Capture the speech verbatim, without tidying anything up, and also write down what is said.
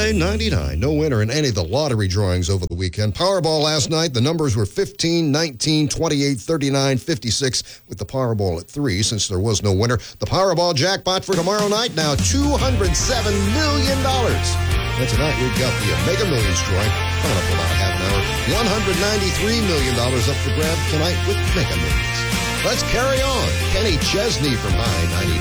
High ninety-nine. No winner in any of the lottery drawings over the weekend. Powerball last night, the numbers were fifteen, nineteen, twenty-eight, thirty-nine, fifty-six, with the Powerball at three since there was no winner. The Powerball jackpot for tomorrow night now two hundred seven million dollars. And tonight we've got the Mega Millions drawing coming up in about a half an hour. one hundred ninety-three million dollars up for grabs tonight with Mega Millions. Let's carry on. Kenny Chesney from High ninety-nine.